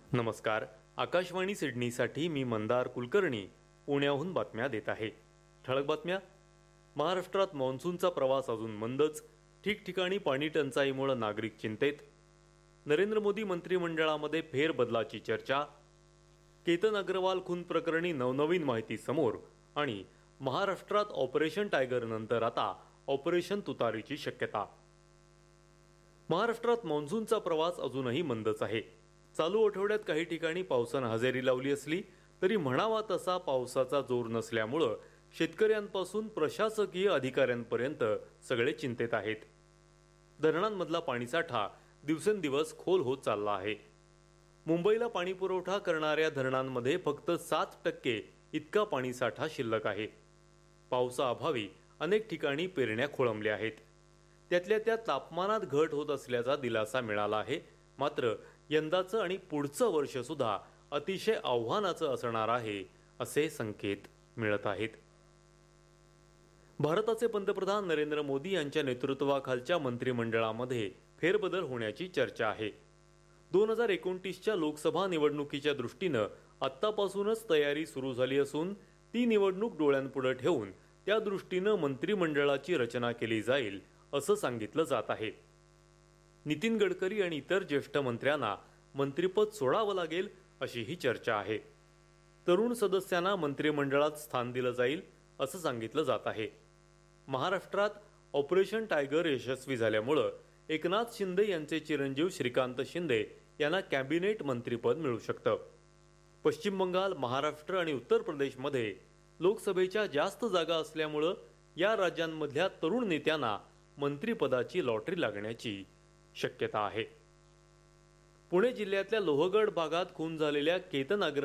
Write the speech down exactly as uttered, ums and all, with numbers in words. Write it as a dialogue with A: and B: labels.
A: नमस्कार. आकाशवाणी सिडनीसाठी मी मंदार कुलकर्णी पुण्याहून बातम्या देत आहे. ठळक बातम्या. महाराष्ट्रात मान्सूनचा प्रवास अजून मंदच. ठिकठिकाणी पाणी टंचाईमुळे नागरिक चिंतेत. नरेंद्र मोदी मंत्रिमंडळामध्ये फेरबदलाची चर्चा. केतन अग्रवाल खून प्रकरणी नवनवीन माहिती समोर. आणि महाराष्ट्रात ऑपरेशन टायगर नंतर आता ऑपरेशन तुतारीची शक्यता. महाराष्ट्रात मान्सूनचा प्रवास अजूनही मंदच आहे. चालू आठवड्यात काही ठिकाणी पावसानं हजेरी लावली असली तरी म्हणावा तसा पावसाचा जोर नसल्यामुळं शेतकऱ्यांपासून प्रशासकीय अधिकाऱ्यांपर्यंत सगळे चिंतेत आहेत. धरणांमधला पाणीसाठा दिवसेंदिवस खोल होत चालला आहे. मुंबईला पाणी पुरवठा करणाऱ्या धरणांमध्ये फक्त सात टक्के इतका पाणीसाठा शिल्लक आहे. पावसाअभावी अनेक ठिकाणी पेरण्या खोळंबल्या आहेत. त्यातल्या त्या तापमानात घट होत असल्याचा दिलासा मिळाला आहे. मात्र यंदाचं आणि पुढचं वर्ष सुद्धा अतिशय आव्हानाचं असणार आहे असे संकेत मिळत आहेत. भारताचे पंतप्रधान नरेंद्र मोदी यांच्या नेतृत्वाखालच्या मंत्रिमंडळामध्ये फेरबदल होण्याची चर्चा आहे. दोन हजार एकोणतीसच्या लोकसभा निवडणुकीच्या दृष्टीनं आत्तापासूनच तयारी सुरू झाली असून ती निवडणूक डोळ्यांपुढे ठेवून त्या दृष्टीनं मंत्रिमंडळाची रचना केली जाईल असं सांगितलं जात आहे. नितीन गडकरी आणि इतर ज्येष्ठ मंत्र्यांना मंत्रिपद सोडावं लागेल अशी ही चर्चा आहे. तरुण सदस्यांना मंत्रिमंडळात स्थान दिलं जाईल असं सांगितलं जात आहे. महाराष्ट्रात ऑपरेशन टायगर यशस्वी झाल्यामुळं एकनाथ शिंदे यांचे चिरंजीव श्रीकांत शिंदे यांना कॅबिनेट मंत्रिपद मिळू शकतं. पश्चिम बंगाल, महाराष्ट्र आणि उत्तर प्रदेशमध्ये लोकसभेच्या जास्त जागा असल्यामुळं या राज्यांमधल्या तरुण नेत्यांना मंत्रिपदाची लॉटरी लागण्याची शक्यता आहे. पुणे जिल्ह्यातल्या लोहगड भागात खून झालेल्या केतन अग्रवाल